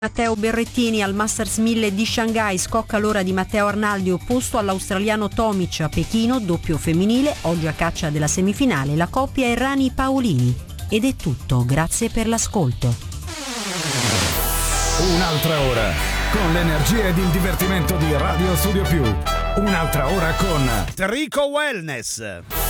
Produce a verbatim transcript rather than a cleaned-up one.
Matteo Berrettini al Masters mille di Shanghai, scocca l'ora di Matteo Arnaldi opposto all'australiano Tomic a Pechino, doppio femminile, oggi a caccia della semifinale la coppia Errani Paolini. Ed è tutto, grazie per l'ascolto. Un'altra ora con l'energia ed il divertimento di Radio Studio Più. Un'altra ora con Trico Wellness.